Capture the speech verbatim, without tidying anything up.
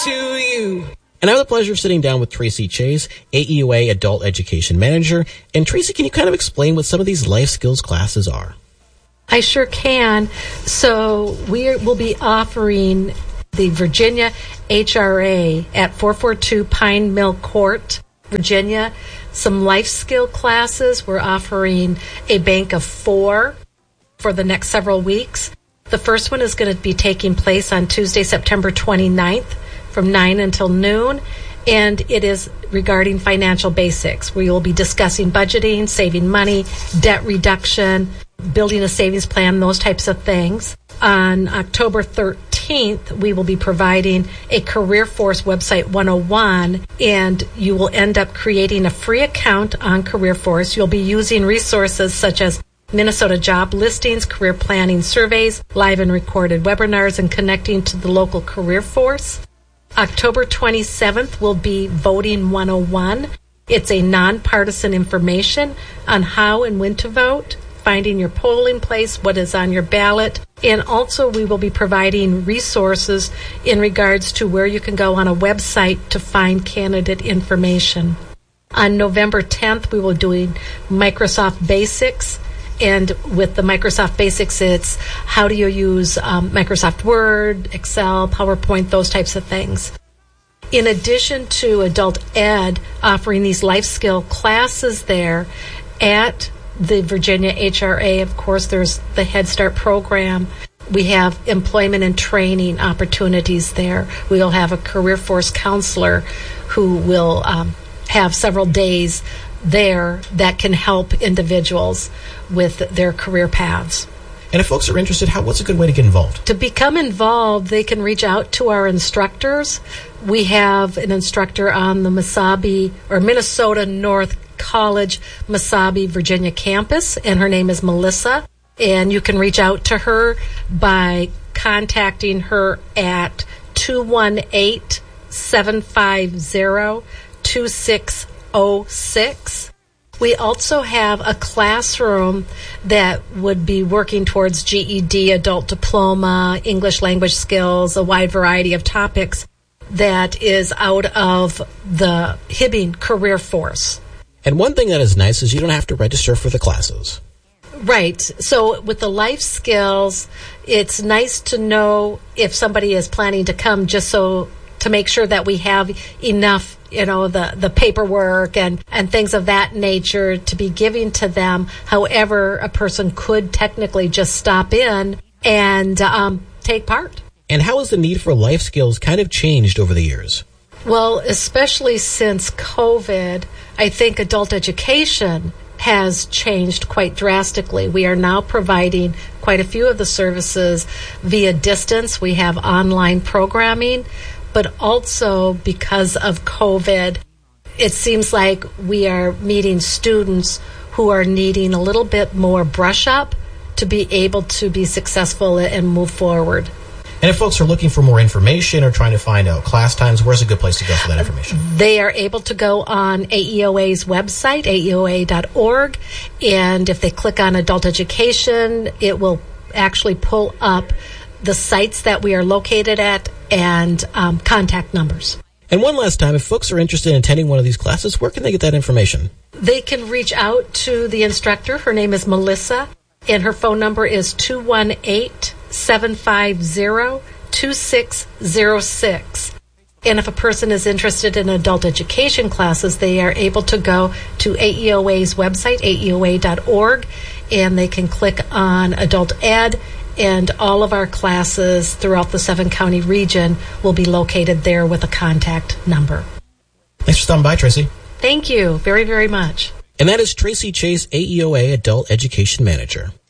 to you. And I have the pleasure of sitting down with Tracy Chase, A E O A Adult Education Manager. And Tracy, can you kind of explain what some of these life skills classes are? I sure can. So we will be offering the Virginia H R A at four forty-two Pine Mill Court, Virginia. Some life skill classes. We're offering a bank of four for the next several weeks. The first one is going to be taking place on Tuesday, September twenty-ninth from nine until noon. And it is regarding financial basics. We will be discussing budgeting, saving money, debt reduction, building a savings plan, those types of things. On October thirteenth, we will be providing a Career Force Website one oh one, and you will end up creating a free account on Career Force. You'll be using resources such as Minnesota job listings, career planning surveys, live and recorded webinars, and connecting to the local Career Force. October twenty-seventh will be Voting one oh one. It's a nonpartisan information on how and when to vote, finding your polling place, what is on your ballot, and also we will be providing resources in regards to where you can go on a website to find candidate information. On November tenth, we will be doing Microsoft Basics. And with the Microsoft Basics, it's how do you use um, Microsoft Word, Excel, PowerPoint, those types of things. In addition to Adult Ed offering these life skill classes there at the Virginia H R A, of course, there's the Head Start program. We have employment and training opportunities there. We'll have a Career Force counselor who will um, have several days there that can help individuals with their career paths. And if folks are interested, how what's a good way to get involved? To become involved, they can reach out to our instructors. We have an instructor on the Mesabi or Minnesota North College Mesabi, Virginia campus, and her name is Melissa. And you can reach out to her by contacting her at two one eight, seven five zero, two six zero six. We also have a classroom that would be working towards G E D, adult diploma, English language skills, a wide variety of topics that is out of the Hibbing Career Force. And one thing that is nice is you don't have to register for the classes. Right. So with the life skills, it's nice to know if somebody is planning to come just so to make sure that we have enough, you know, the, the paperwork and, and things of that nature to be giving to them. However, a person could technically just stop in and um, take part. And how has the need for life skills kind of changed over the years? Well, especially since COVID, I think adult education has changed quite drastically. We are now providing quite a few of the services via distance. We have online programming, but also because of COVID, it seems like we are meeting students who are needing a little bit more brush up to be able to be successful and move forward. And if folks are looking for more information or trying to find out class times, where's a good place to go for that information? They are able to go on A E O A's website, A E O A dot org, and if they click on adult education, it will actually pull up the sites that we are located at and um, contact numbers. And one last time, if folks are interested in attending one of these classes, where can they get that information? They can reach out to the instructor. Her name is Melissa, and her phone number is two one eight, seven five zero, two six zero six. And if a person is interested in adult education classes, they are able to go to A E O A's website, A E O A dot org, and they can click on Adult Ed, and all of our classes throughout the seven-county region will be located there with a contact number. Thanks for stopping by, Tracy. Thank you very, very much. And that is Tracy Chase, A E O A Adult Education Manager.